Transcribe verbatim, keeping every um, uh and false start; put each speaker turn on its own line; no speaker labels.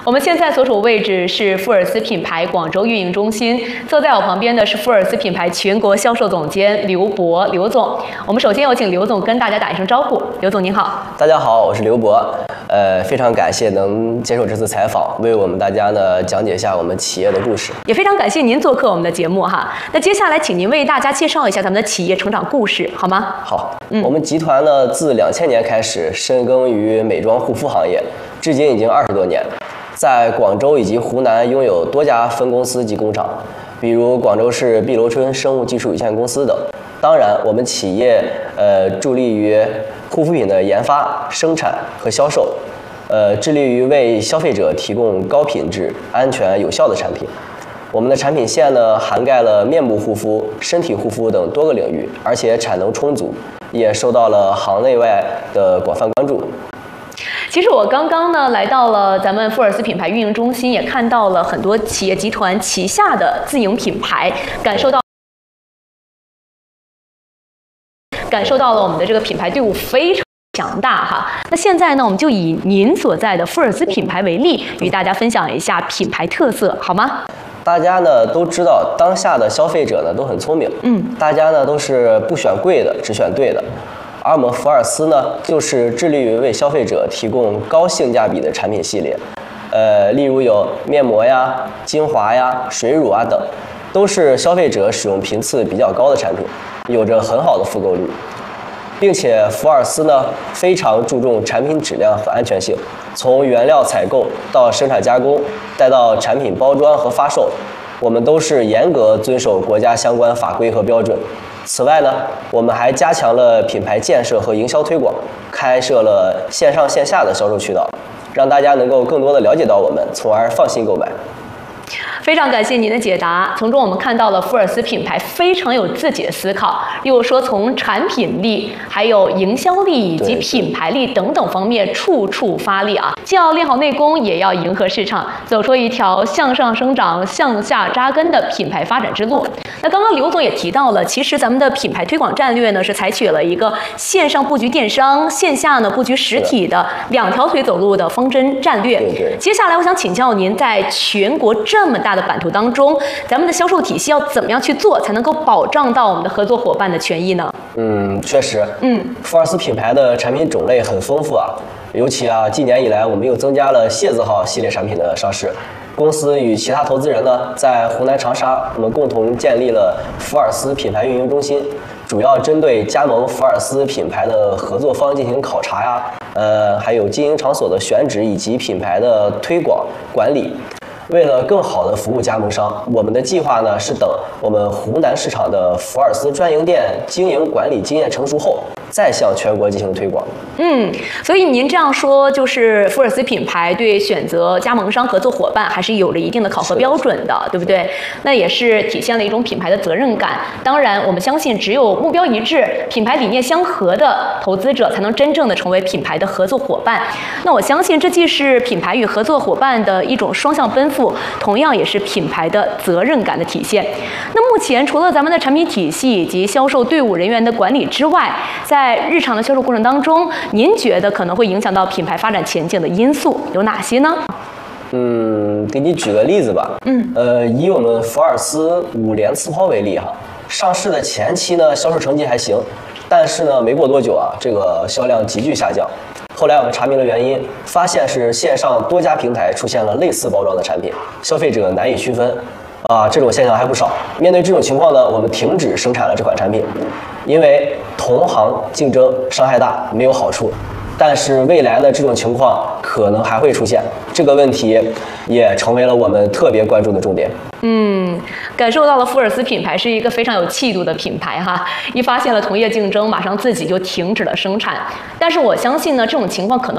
我们现在所处位置是富尔斯品牌广州运营中心，坐在我旁边的是富尔斯品牌全国销售总监刘博，刘总。我们首先有请刘总跟大家打一声招呼。刘总您好。
大家好，我是刘博。呃，非常感谢能接受这次采访，为我们大家呢讲解一下我们企业的故事。
也非常感谢您做客我们的节目哈。那接下来请您为大家介绍一下咱们的企业成长故事，好吗？
好，嗯、我们集团呢自两千年开始深耕于美妆护肤行业，至今已经二十多年。在广州以及湖南拥有多家分公司及工厂，比如广州市碧螺春生物技术有限公司等。当然，我们企业呃致力于护肤品的研发、生产和销售，呃致力于为消费者提供高品质、安全、有效的产品。我们的产品线呢涵盖了面部护肤、身体护肤等多个领域，而且产能充足，也受到了行内外的广泛关注。
其实我刚刚呢来到了咱们富尔斯品牌运营中心，也看到了很多企业集团旗下的自营品牌，感受到感受到了我们的这个品牌队伍非常强大哈。那现在呢，我们就以您所在的富尔斯品牌为例，与大家分享一下品牌特色，好吗？
大家呢都知道，当下的消费者呢都很聪明，嗯，大家呢都是不选贵的，只选对的。而我们福尔斯呢，就是致力于为消费者提供高性价比的产品系列，呃，例如有面膜呀、精华呀、水乳啊等，都是消费者使用频次比较高的产品，有着很好的复购率，并且福尔斯呢非常注重产品质量和安全性，从原料采购到生产加工，再到产品包装和发售，我们都是严格遵守国家相关法规和标准。此外呢，我们还加强了品牌建设和营销推广，开设了线上线下的销售渠道，让大家能够更多的了解到我们，从而放心购买。
非常感谢您的解答，从中我们看到了富尔斯品牌非常有自己的思考，例如说从产品力、还有营销力以及品牌力等等方面处处发力啊，既要练好内功，也要迎合市场，走出一条向上生长、向下扎根的品牌发展之路。那刚刚刘总也提到了，其实咱们的品牌推广战略呢是采取了一个线上布局电商、线下呢布局实体的两条腿走路的方针战略。
对对。
接下来我想请教您，在全国这么大的版图当中，咱们的销售体系要怎么样去做，才能够保障到我们的合作伙伴的权益呢？
嗯，确实，
嗯，
福尔斯品牌的产品种类很丰富啊，尤其啊，近年以来我们又增加了蟹字号系列产品的上市。公司与其他投资人呢，在湖南长沙，我们共同建立了福尔斯品牌运营中心，主要针对加盟福尔斯品牌的合作方进行考察呀，呃，还有经营场所的选址以及品牌的推广管理。为了更好地服务加盟商，我们的计划呢是等我们湖南市场的福尔斯专营店经营管理经验成熟后，再向全国进行推广。
嗯，所以您这样说，就是福尔斯品牌对选择加盟商合作伙伴还是有着一定的考核标准的，对不对？那也是体现了一种品牌的责任感。当然，我们相信只有目标一致、品牌理念相合的投资者，才能真正的成为品牌的合作伙伴。那我相信，这既是品牌与合作伙伴的一种双向奔赴，同样也是品牌的责任感的体现。那目前除了咱们的产品体系以及销售队伍人员的管理之外，在日常的销售过程当中，您觉得可能会影响到品牌发展前景的因素有哪些呢？
嗯，给你举个例子吧。
嗯，
呃，以我们福尔斯五联次抛为例哈，上市的前期呢，销售成绩还行，但是呢，没过多久啊，这个销量急剧下降。后来我们查明了原因，发现是线上多家平台出现了类似包装的产品，消费者难以区分。啊，这种现象还不少。面对这种情况呢，我们停止生产了这款产品，因为同行竞争伤害大，没有好处。但是未来的这种情况可能还会出现，这个问题也成为了我们特别关注的重点。
嗯，感受到了福尔斯品牌是一个非常有气度的品牌哈，一发现了同业竞争，马上自己就停止了生产。但是我相信呢，这种情况可能